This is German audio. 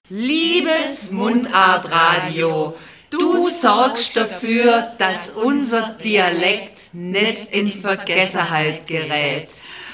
Liebes Mundartradio, du sorgst dafür, dass unser Dialekt nicht in Vergessenheit gerät.